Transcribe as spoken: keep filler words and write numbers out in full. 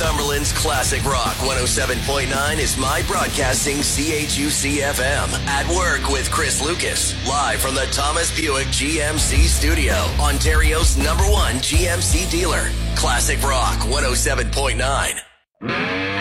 Northumberland's Classic Rock one oh seven point nine is My Broadcasting C H U C F M. At Work with Chris Lucas. Live from the Thomas Buick G M C studio. Ontario's number one G M C dealer. Classic Rock one oh seven point nine.